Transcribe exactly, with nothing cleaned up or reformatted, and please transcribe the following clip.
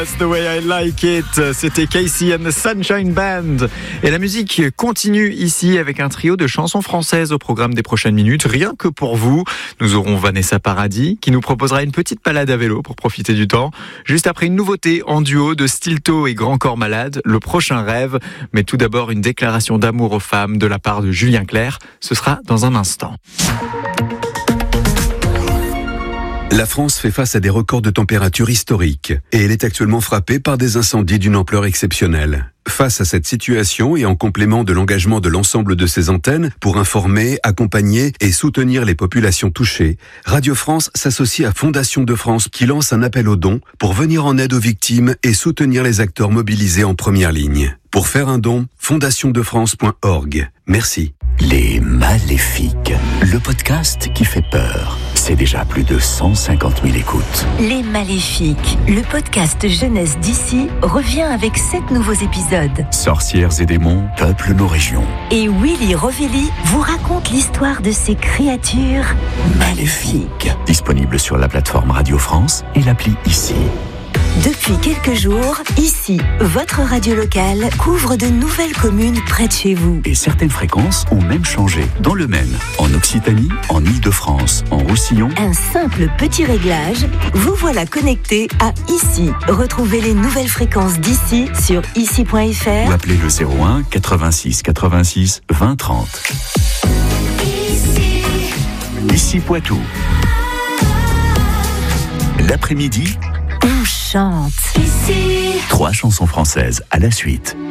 That's the way I like it. C'était Casey and the Sunshine Band. Et la musique continue ici avec un trio de chansons françaises au programme des prochaines minutes. Rien que pour vous, nous aurons Vanessa Paradis qui nous proposera une petite balade à vélo pour profiter du temps. Juste après une nouveauté en duo de Stilto et Grand Corps Malade, Le Prochain Rêve. Mais tout d'abord une déclaration d'amour aux femmes de la part de Julien Clerc. Ce sera dans un instant. La France fait face à des records de température historiques et elle est actuellement frappée par des incendies d'une ampleur exceptionnelle. Face à cette situation et en complément de l'engagement de l'ensemble de ses antennes pour informer, accompagner et soutenir les populations touchées, Radio France s'associe à Fondation de France qui lance un appel aux dons pour venir en aide aux victimes et soutenir les acteurs mobilisés en première ligne. Pour faire un don, fondation de france point org. Merci. Les Maléfiques, le podcast qui fait peur. C'est déjà plus de cent cinquante mille écoutes. Les Maléfiques, le podcast jeunesse d'ici, revient avec sept nouveaux épisodes. Sorcières et démons peuplent nos régions. Et Willy Rovelli vous raconte l'histoire de ces créatures maléfiques. Disponible sur la plateforme Radio France et l'appli Ici. Depuis quelques jours, Ici, votre radio locale couvre de nouvelles communes près de chez vous. Et certaines fréquences ont même changé. Dans le Maine, en Occitanie, en Île-de-France, en Roussillon. Un simple petit réglage, vous voilà connecté à Ici. Retrouvez les nouvelles fréquences d'Ici sur ici point f r ou appelez le zéro un quatre-vingt-six quatre-vingt-six vingt trente. Ici, Ici Poitou. L'après-midi, on chante. Ici. Trois chansons françaises à la suite.